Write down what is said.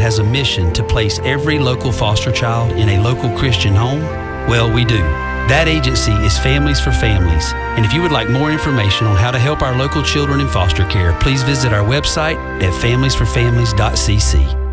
has a mission to place every local foster child in a local Christian home? Well, we do. That agency is Families for Families. And if you would like more information on how to help our local children in foster care, please visit our website at familiesforfamilies.cc.